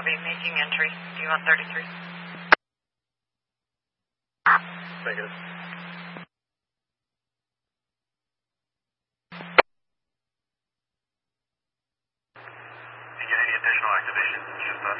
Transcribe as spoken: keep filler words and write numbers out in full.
Copy, making entry. Do you want thirty-three? Negative. Do you get any additional activation?